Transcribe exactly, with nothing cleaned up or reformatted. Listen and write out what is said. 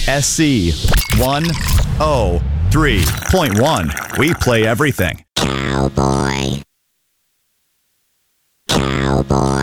S C one oh three point one. We play everything. Cowboy. Cowboy.